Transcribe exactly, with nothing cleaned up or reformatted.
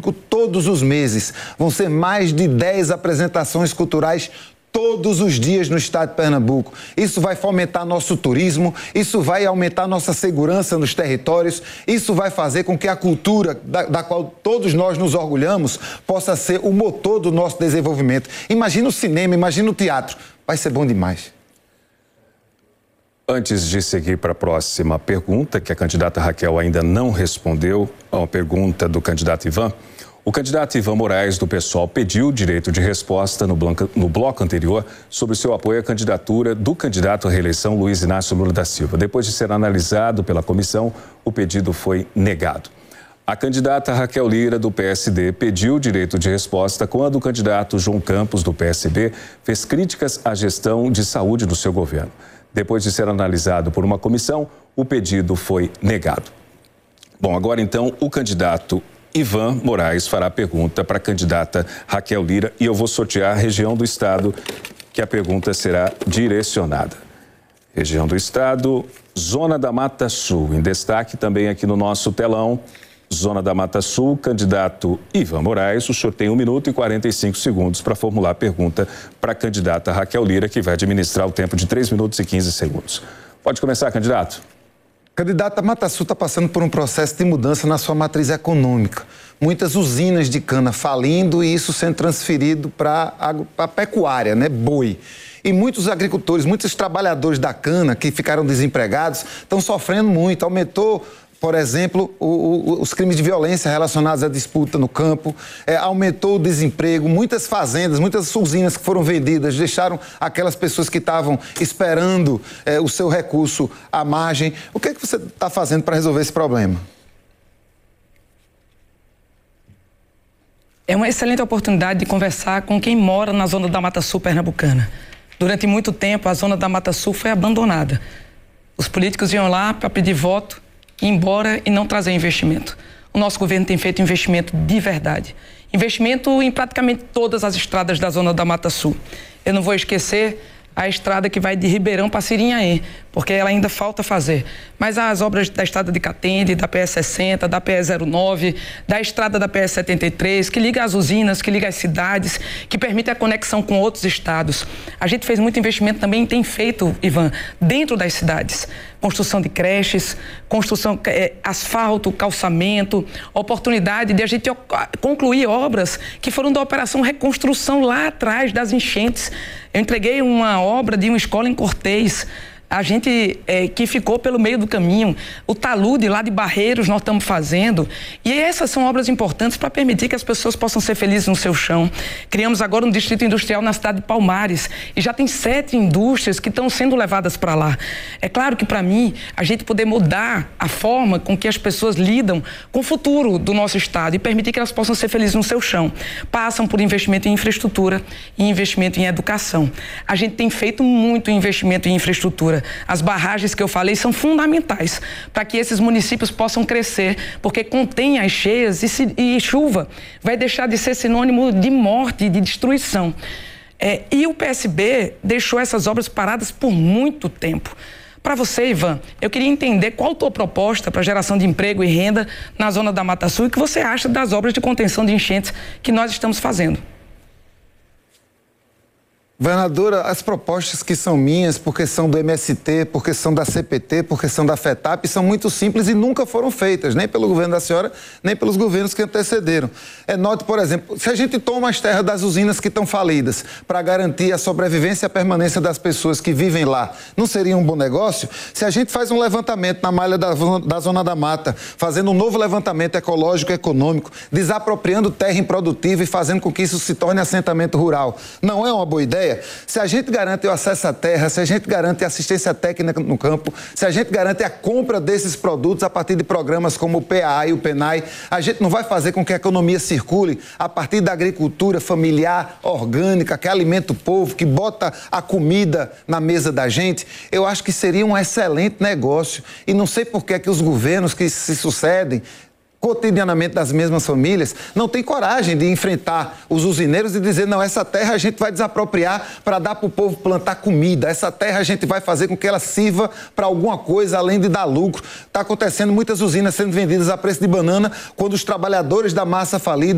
Pernambuco todos os meses. Vão ser mais de dez apresentações culturais todos os dias no estado de Pernambuco. Isso vai fomentar nosso turismo, isso vai aumentar nossa segurança nos territórios, isso vai fazer com que a cultura da, da qual todos nós nos orgulhamos possa ser o motor do nosso desenvolvimento. Imagina o cinema, imagina o teatro. Vai ser bom demais. Antes de seguir para a próxima pergunta, que a candidata Raquel ainda não respondeu, a pergunta do candidato Ivan, o candidato Ivan Moraes, do PSOL, pediu direito de resposta no bloco, no bloco anterior sobre seu apoio à candidatura do candidato à reeleição Luiz Inácio Lula da Silva. Depois de ser analisado pela comissão, o pedido foi negado. A candidata Raquel Lira, do P S D, pediu direito de resposta quando o candidato João Campos, do P S B, fez críticas à gestão de saúde do seu governo. Depois de ser analisado por uma comissão, o pedido foi negado. Bom, agora então o candidato Ivan Moraes fará a pergunta para a candidata Raquel Lira e eu vou sortear a região do estado que a pergunta será direcionada. Região do estado, Zona da Mata Sul. Em destaque também aqui no nosso telão, Zona da Mata Sul, candidato Ivan Moraes. O senhor tem um minuto e quarenta e cinco segundos para formular a pergunta para a candidata Raquel Lira, que vai administrar o tempo de três minutos e quinze segundos. Pode começar, candidato. Candidata, Mata Sul está passando por um processo de mudança na sua matriz econômica. Muitas usinas de cana falindo e isso sendo transferido para a pecuária, né? Boi. E muitos agricultores, muitos trabalhadores da cana que ficaram desempregados estão sofrendo muito. Aumentou, por exemplo, o, o, os crimes de violência relacionados à disputa no campo, é, aumentou o desemprego, muitas fazendas, muitas usinas que foram vendidas, deixaram aquelas pessoas que estavam esperando é, o seu recurso à margem. O que é que você está fazendo para resolver esse problema? É uma excelente oportunidade de conversar com quem mora na Zona da Mata Sul pernambucana. Durante muito tempo, a Zona da Mata Sul foi abandonada. Os políticos iam lá para pedir voto, ir embora e não trazer investimento. O nosso governo tem feito investimento de verdade. Investimento em praticamente todas as estradas da Zona da Mata Sul. Eu não vou esquecer a estrada que vai de Ribeirão para Sirinhaém, porque ela ainda falta fazer. Mas as obras da estrada de Catende, da P S sessenta, da P S zero nove, da estrada da P S setenta e três, que liga as usinas, que liga as cidades, que permite a conexão com outros estados. A gente fez muito investimento também, tem feito, Ivan, dentro das cidades. Construção de creches, construção, é, asfalto, calçamento, oportunidade de a gente concluir obras que foram da Operação Reconstrução lá atrás das enchentes. Eu entreguei uma obra de uma escola em Cortês, a gente é, que ficou pelo meio do caminho. O talude lá de Barreiros nós estamos fazendo. E essas são obras importantes para permitir que as pessoas possam ser felizes no seu chão. Criamos agora um distrito industrial na cidade de Palmares e já tem sete indústrias que estão sendo levadas para lá. É claro que para mim, a gente poder mudar a forma com que as pessoas lidam com o futuro do nosso estado e permitir que elas possam ser felizes no seu chão. Passam por investimento em infraestrutura e investimento em educação. A gente tem feito muito investimento em infraestrutura. As barragens que eu falei são fundamentais para que esses municípios possam crescer, porque contém as cheias e, se, e chuva vai deixar de ser sinônimo de morte e de destruição. É, e o P S B deixou essas obras paradas por muito tempo. Para você, Ivan, eu queria entender qual a tua proposta para geração de emprego e renda na Zona da Mata Sul e o que você acha das obras de contenção de enchentes que nós estamos fazendo. Governadora, as propostas que são minhas, porque são do M S T, porque são da C P T, porque são da FETAP, são muito simples e nunca foram feitas, nem pelo governo da senhora, nem pelos governos que antecederam. É, note, por exemplo, se a gente toma as terras das usinas que estão falidas para garantir a sobrevivência e a permanência das pessoas que vivem lá, não seria um bom negócio? Se a gente faz um levantamento na malha da, da Zona da Mata, fazendo um novo levantamento ecológico e econômico, desapropriando terra improdutiva e fazendo com que isso se torne assentamento rural, não é uma boa ideia? Se a gente garante o acesso à terra, se a gente garante a assistência técnica no campo, se a gente garante a compra desses produtos a partir de programas como o P A A e o PENAI, a gente não vai fazer com que a economia circule a partir da agricultura familiar, orgânica, que alimenta o povo, que bota a comida na mesa da gente. Eu acho que seria um excelente negócio e não sei por que é que os governos que se sucedem cotidianamente das mesmas famílias, não tem coragem de enfrentar os usineiros e dizer, não, essa terra a gente vai desapropriar para dar para o povo plantar comida, essa terra a gente vai fazer com que ela sirva para alguma coisa além de dar lucro. Está acontecendo muitas usinas sendo vendidas a preço de banana quando os trabalhadores da massa falida